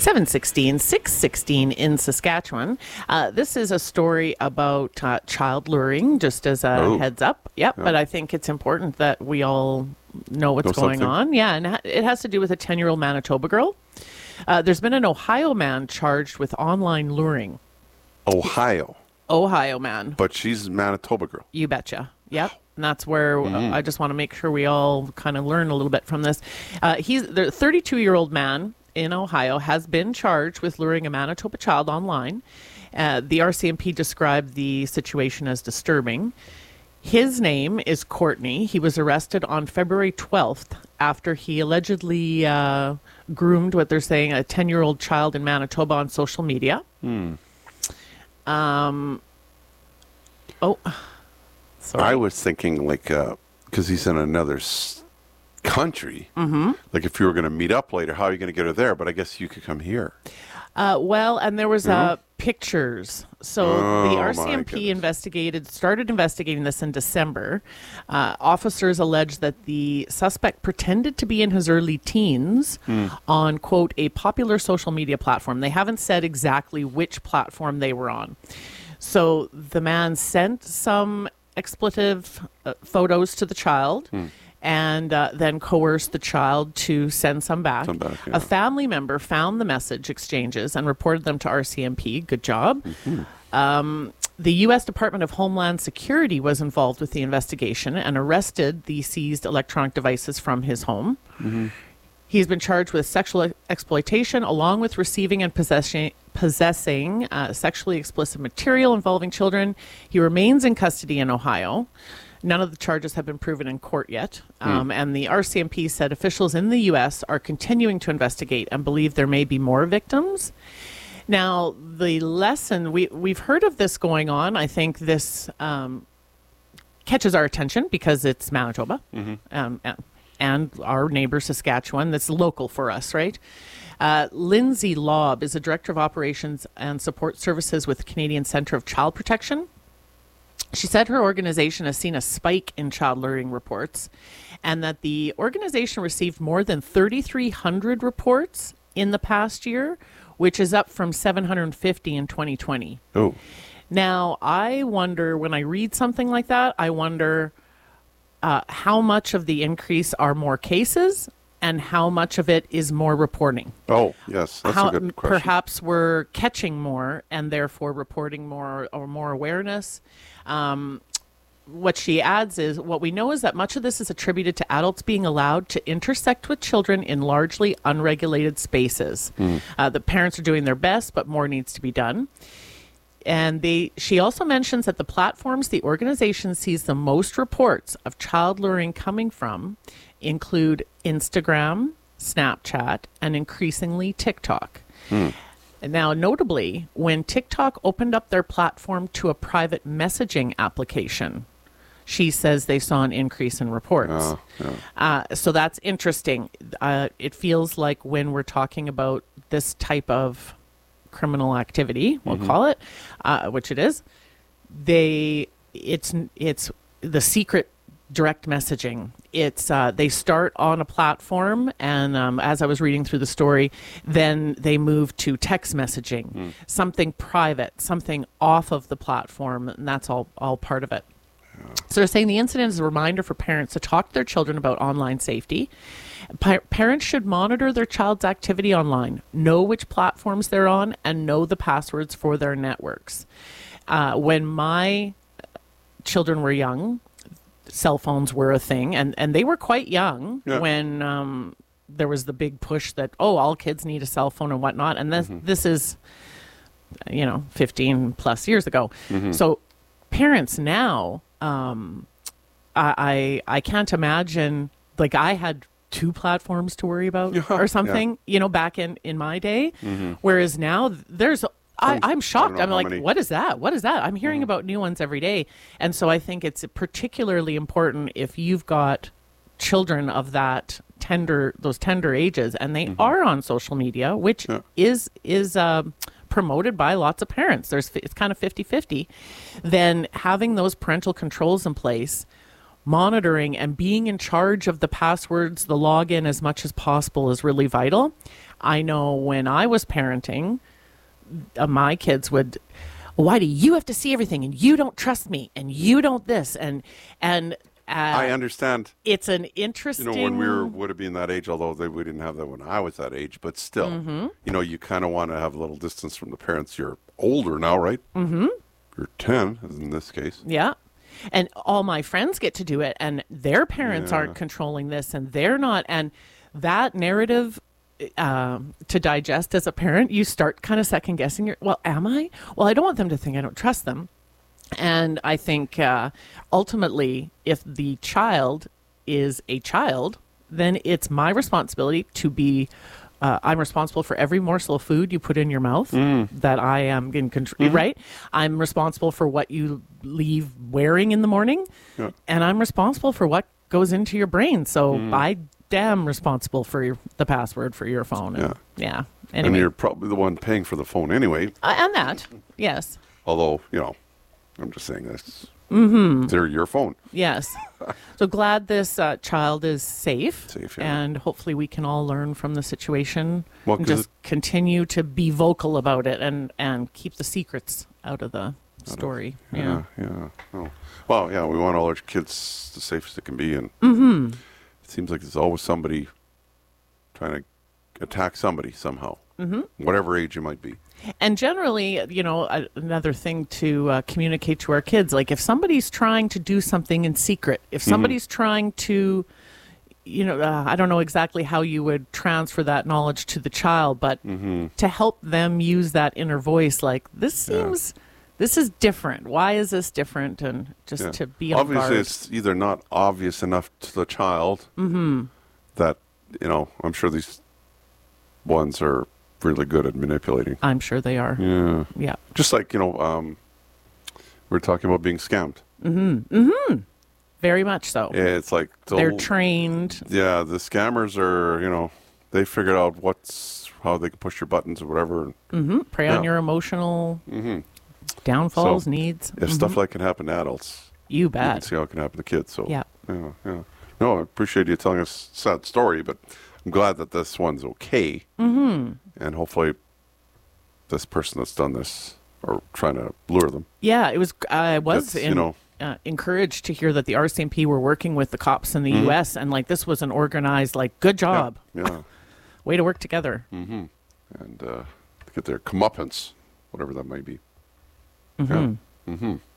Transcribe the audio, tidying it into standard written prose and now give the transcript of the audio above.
7:16, 6:16 in Saskatchewan. This is a story about child luring, just as a heads up. Yep, yeah. But I think it's important that we all know what's going on. Yeah, and it has to do with a 10-year-old Manitoba girl. There's been an Ohio man charged with online luring. Ohio man. But she's a Manitoba girl. You betcha. Yep. And that's where I just want to make sure we all kind of learn a little bit from this. The 32-year-old man in Ohio has been charged with luring a Manitoba child online. The RCMP described the situation as disturbing. His name is Courtney. He was arrested on February 12th after he allegedly groomed what they're saying a 10-year-old child in Manitoba on social media. Sorry. I was thinking because he's in another country. Like if you were going to meet up later, how are you going to get her there? But I guess you could come here. And there was pictures. So the RCMP started investigating this in December. Officers alleged that the suspect pretended to be in his early teens on, quote, a popular social media platform. They haven't said exactly which platform they were on. So the man sent some expletive photos to the child and then coerced the child to send some back. A family member found the message exchanges and reported them to RCMP. Good job. The U.S. Department of Homeland Security was involved with the investigation and arrested the seized electronic devices from his home. He's been charged with sexual exploitation along with receiving and possessing sexually explicit material involving children. He remains in custody in Ohio. None of the charges have been proven in court yet. And the RCMP said officials in the U.S. are continuing to investigate and believe there may be more victims. Now, the lesson, we've heard of this going on. I think this catches our attention because it's Manitoba and our neighbor Saskatchewan. That's local for us, right? Lindsay Lobb is a Director of Operations and Support Services with the Canadian Centre of Child Protection. She said her organization has seen a spike in child luring reports and that the organization received more than 3,300 reports in the past year, which is up from 750 in 2020. Oh. Now, I wonder, when I read something like that, I wonder how much of the increase are more cases and how much of it is more reporting. Oh, yes, that's a good question. Perhaps we're catching more and therefore reporting more or more awareness. What she adds is, what we know is that much of this is attributed to adults being allowed to intersect with children in largely unregulated spaces. The parents are doing their best, but more needs to be done. And she also mentions that the platforms the organization sees the most reports of child luring coming from include Instagram, Snapchat, and increasingly TikTok. Now, notably, when TikTok opened up their platform to a private messaging application, she says they saw an increase in reports. So that's interesting. It feels like when we're talking about this type of criminal activity, we'll call it, which it is, it's the secret direct messaging. It's they start on a platform, and as I was reading through the story, then they move to text messaging, something private, something off of the platform, and that's all part of it. So they're saying the incident is a reminder for parents to talk to their children about online safety. Parents should monitor their child's activity online, know which platforms they're on, and know the passwords for their networks. When my children were young, cell phones were a thing, and they were quite young when there was the big push that, all kids need a cell phone and whatnot. And this is, 15 plus years ago. So parents now, I can't imagine, like I had 2 platforms to worry about or something, back in my day. Whereas now there's, I'm shocked. I'm like, what is that? What is that? I'm hearing about new ones every day. And so I think it's particularly important if you've got children of those tender ages, and they are on social media, which is promoted by lots of parents. It's kind of 50-50. Then having those parental controls in place, monitoring and being in charge of the passwords, the login as much as possible is really vital. I know when I was parenting, my kids would, why do you have to see everything and you don't trust me and you don't this and I understand. It's an interesting. When we would have been that age, although we didn't have that when I was that age, but still, you kind of want to have a little distance from the parents. You're older now, right? Mm-hmm. You're 10, in this case. Yeah. And all my friends get to do it, and their parents aren't controlling this, and they're not. And that narrative to digest as a parent, you start kind of second guessing. Well, am I? Well, I don't want them to think I don't trust them. And I think ultimately, if the child is a child, then it's my responsibility to be, I'm responsible for every morsel of food you put in your mouth that I am in control, right? I'm responsible for what you leave wearing in the morning, and I'm responsible for what goes into your brain. So I am responsible for the password for your phone. And, Anyway. And you're probably the one paying for the phone anyway. And that, yes. Although, I'm just saying this. They're your phone. Yes. So glad this child is safe. Safe, yeah. And hopefully we can all learn from the situation Well, and just continue to be vocal about it and keep the secrets out of the story. Yeah. Oh. Well, yeah, we want all our kids the safest they can be. And it seems like there's always somebody trying to attack somebody somehow, whatever age you might be. And generally, another thing to communicate to our kids, like if somebody's trying to do something in secret, if somebody's trying to, I don't know exactly how you would transfer that knowledge to the child, but to help them use that inner voice, like this is different. Why is this different? And just to be on guard. Obviously, it's either not obvious enough to the child that, I'm sure these ones are really good at manipulating. I'm sure they are. Yeah. Just like, we're talking about being scammed. Very much so. Yeah, it's like they're trained. Yeah, the scammers are, they figured out how they can push your buttons or whatever. Prey on your emotional downfalls, needs. If stuff like can happen to adults, you bet. You can see how it can happen to kids. So yeah. No, I appreciate you telling us a sad story, but I'm glad that this one's okay. And hopefully this person that's done this are trying to lure them. Yeah, it was. I was encouraged to hear that the RCMP were working with the cops in the U.S. and this was an organized, good job. Yeah. Way to work together. And get their comeuppance, whatever that might be.